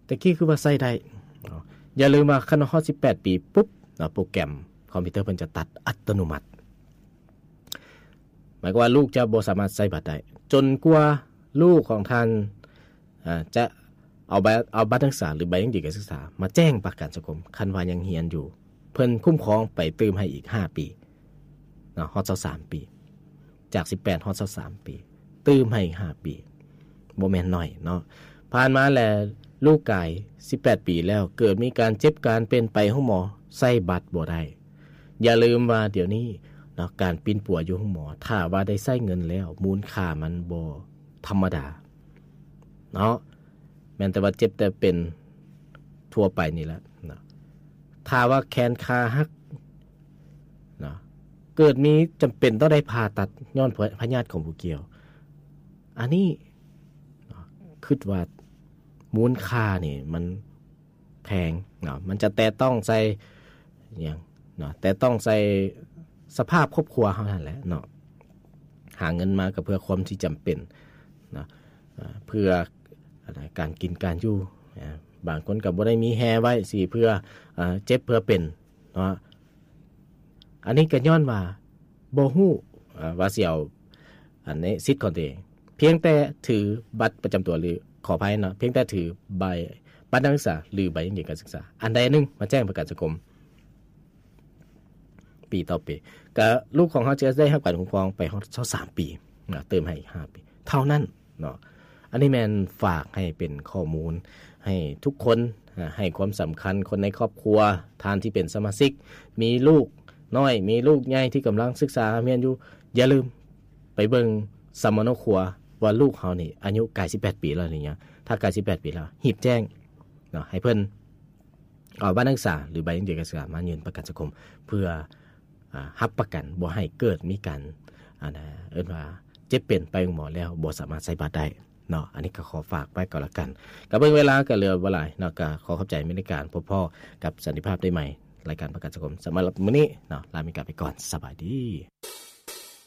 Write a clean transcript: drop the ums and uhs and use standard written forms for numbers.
แต่กี้คือว่าใช้ได้อย่าลืมว่าคันฮอด18ปีปุ๊บโปรแกรมคอมพิวเตอร์เพิ่นจะตัดอัตโนมัติหมายความว่าลูกจะบ่สามารถใช้บัตรได้จนกว่าลูกของท่านจะเอาบัตรนักศึกษาหรือใบอนุญาตการศึกษามาแจ้งประกันสังคมคันว่ายังเรียนอยู่เพิ่นคุ้มครองไปเติมให้อีก5ปีเนาะฮอด23ปีจาก18ฮอด23ปีเติมให้อีก5ปีบ่แม่นน้อยเนาะผ่านมาแล้วลูกกาย18ปีแล้วเกิดมีการเจ็บการเป็นไปห้องหมอใส่บัตรบ่ได้อย่าลืมว่าเดี๋ยวนี้เนาะการปิ่นปัวอยู่ห้องหมอถ้าว่าได้ใช้เงินแล้วมูลค่ามันบ่ธรรมดาเนาะแม้แต่ว่าเจ็บแต่เป็นทั่วไปนี่แหละเนาะถ้าว่าแขนขาหักเนาะเกิดมีจำเป็นต้องได้ผ่าตัดย้อนพยาธิของผู้เกี่ยวอันนี้คิดว่ามูลค่านี่มันแพงเนาะมันจะแต่ต้องใส่อย่างเนาะแต่ต้องใส่สภาพครอบครัวเฮานั่นแหละเนาะหาเงินมาก็เพื่อความที่จำเป็นเนาะเพื่อการกินการอยู่บางคนก็บ่ได้มีแฮไว้สิเพื่อเจ็บเพื่อเป็นเนาะอันนี้ก็ย้อนว่าบ่ฮู้ว่าสิเอาอันนี้สิทธิ์ของตัวเองเพียงแต่ถือบัตรประจำตัวหรือขออภัยเนาะเพียงแต่ถือใบบัตรนักศึกษาหรือใบอนุญาตการศึกษาอันใดนึงมาแจ้งประกันสังคมปีต่อปีก็ลูกของเขาจะได้รับการคุ้มครองไปฮอด23ปีนะเติมให้อีก5ปีเท่านั้นเนาะอันนี้แม่นฝากให้เป็นข้อมูลให้ทุกคนให้ความสำคัญคนในครอบครัวทานที่เป็นสมาชิกมีลูกน้อยมีลูกใหญ่ที่กำลังศึกษาเรียนอยู่อย่าลืมไปเบิ่งสมนครัวว่าลูกเฮานี่อายุใกล้18ปีแล้วนี่หยังถ้าใกล้18ปีแล้วรีบแจ้งเนาะให้เพิ่นเอาบัตรนักศึกษาหรือใบอนุญาตการศึกษามายื่นประกันสังคมเพื่อรับประกันบ่ให้เกิดมีการเอิ้นว่าเจ็บเป็นไปหมอแล้วบ่สามารถใช้บัตรได้เนาะอันนี้ก็ขอฝากไว้ก็แล้วกันก็เบิ่งเวลาก็เหลือบ่หลายเนาะก็ขอขอบใจในการพบพ่อกับสันติภาพได้ใหม่รายการประกันสังคมสำหรับมื้อนี้เนาะลาไปก่อนสบายดี